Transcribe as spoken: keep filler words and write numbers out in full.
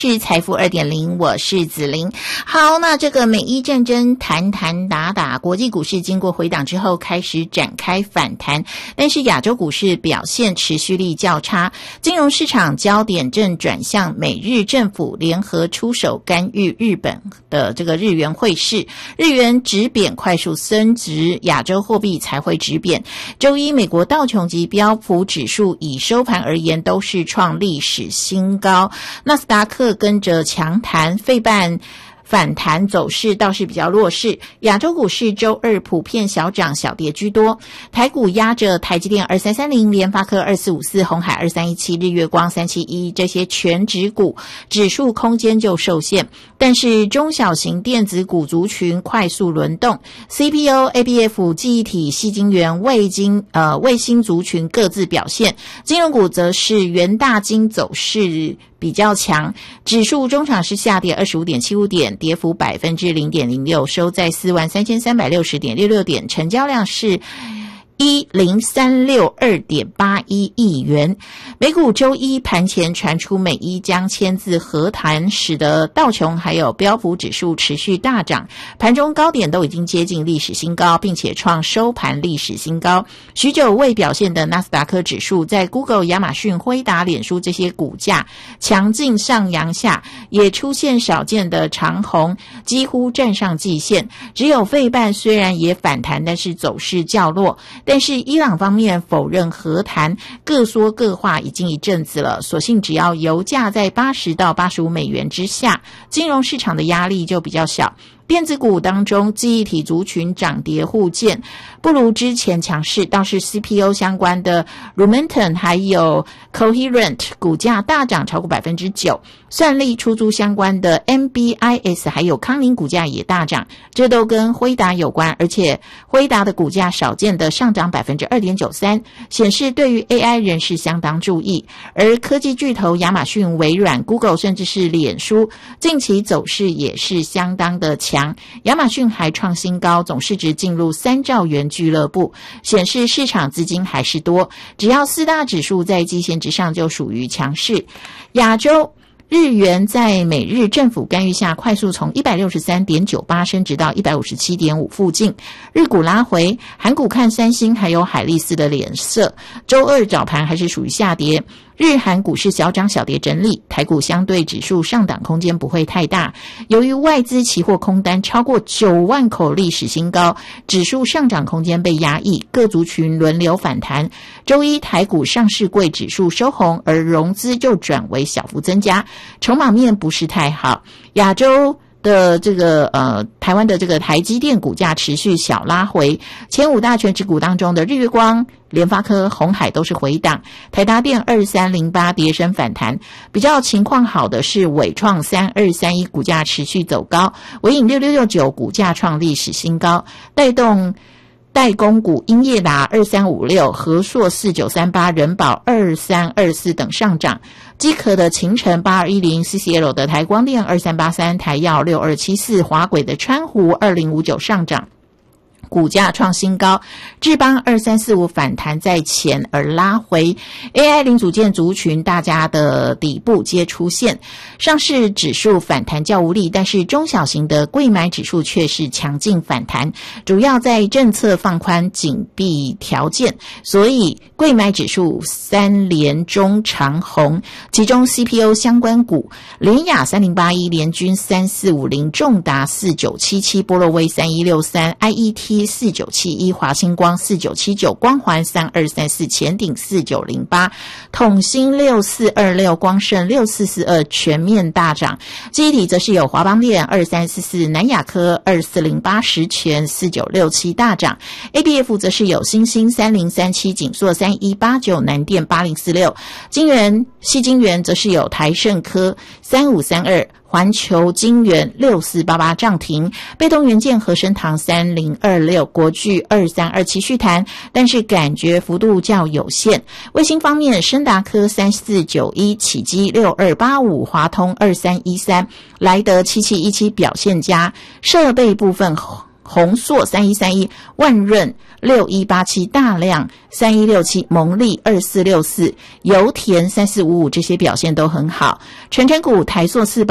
是财富 二点零， 我是子琳。好，那这个美伊战争谈谈打打，国际股市经过回档之后开始展开反弹，但是亚洲股市表现持续力较差，金融市场焦点正转向美日政府联合出手干预日本的这个日元汇市，日元止贬快速升值，亚洲货币才会止贬。周一美国道琼及标普指数以收盘而言都是创历史新高，纳斯达克跟着强弹，费半反弹走势倒是比较弱势，亚洲股市周二普遍小涨小跌居多，台股压着台积电二三三零、联发科二四五四、鸿海二三一七、日月光三七一这些全指股，指数空间就受限，但是中小型电子股族群快速轮动， C P U、A B F、记忆体、矽晶圆、卫晶呃卫星族群各自表现，金融股则是元大金走势比较强，指数中场是下跌 二十五点七五点，跌幅 百分之零点零六， 收在 四万三千三百六十点六六点，成交量是一零三六二点八一亿元。美股周一盘前传出美伊将签字和谈，使得道琼还有标普指数持续大涨，盘中高点都已经接近历史新高，并且创收盘历史新高。许久未表现的纳斯达克指数在 Google、亚马逊、辉达、脸书这些股价强劲上扬下，也出现少见的长红，几乎站上季线。只有费半虽然也反弹，但是走势较弱。但是伊朗方面否认和谈，各说各话已经一阵子了，所幸只要油价在八十到八十五美元之下，金融市场的压力就比较小。电子股当中，记忆体族群涨跌互见，不如之前强势，倒是 C P U 相关的 Lumentum 还有 Coherent 股价大涨超过 百分之九， 算力出租相关的 M B I S 还有康宁股价也大涨，这都跟辉达有关，而且辉达的股价少见的上涨 百分之二点九三， 显示对于 A I 人士相当注意。而科技巨头亚马逊、微软、Google 甚至是脸书近期走势也是相当的强，亚马逊还创新高，总市值进入三兆元俱乐部，显示市场资金还是多，只要四大指数在季线之上就属于强势。亚洲日元在美日政府干预下快速从 一百六十三点九八 升值到 一百五十七点五 附近，日股拉回，韩股看三星还有海力士的脸色，周二早盘还是属于下跌，日韩股市小涨小跌整理，台股相对指数上档空间不会太大，由于外资期货空单超过九万口历史新高，指数上涨空间被压抑，各族群轮流反弹。周一台股上市柜指数收红，而融资就转为小幅增加，筹码面不是太好。亚洲的这个呃，台湾的这个台积电股价持续小拉回，前五大权值股当中的日月光、联发科、鸿海都是回档，台达电二三零八跌升反弹，比较情况好的是伟创三二三一股价持续走高，伟影六六六九股价创历史新高，带动代工股英业达二三五六、和硕四九三八、人保二三二四等上涨，机壳的勤诚八二一零、C C L 的台光电二三八三、台药六二七四、华轨的川湖二零五九上涨，股价创新高，智邦二三四五反弹在前而拉回， A I 零组件族群大家的底部皆出现，上市指数反弹较无力，但是中小型的柜买指数却是强劲反弹，主要在政策放宽紧闭条件，所以柜买指数三连中长红，其中 C P U 相关股联亚三零八一、联军三四五零、重达四九七七、波若威三一六三、I E T四九七一、华星光四九七九、光环三二三四、前鼎四九零八、统新六四二六、光盛六四四二全面大涨，记忆体则是有华邦电二三四四、南亚科二四零八、实权四九六七大涨， A B F 则是有新兴三零三七、景硕三一八九、南电八零四六，晶圆矽晶圆则是有台盛科三五三二、环球晶圆六四八八涨停，被动元件和生堂三零二六、国巨二三二七续弹，但是感觉幅度较有限。卫星方面，昇達科三四九一、启基六二八五、華通二三一三、萊德七七一七表现佳。设备部分宏硕三一三一，万润六一八七，大量三一六七，蒙利二四六四，油田三四五五，这些表现都很好。成成股台塑四宝